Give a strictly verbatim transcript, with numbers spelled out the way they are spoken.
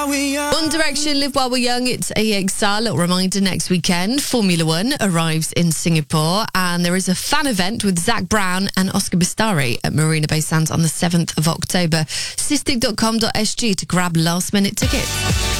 while we're young. One Direction, Live While We're Young. It's A X R. Little reminder, next weekend, Formula One arrives in Singapore, and there is a fan event with Zach Brown and Oscar Bistari at Marina Bay Sands on the seventh of October. Cystic dot com dot s g to grab last minute tickets.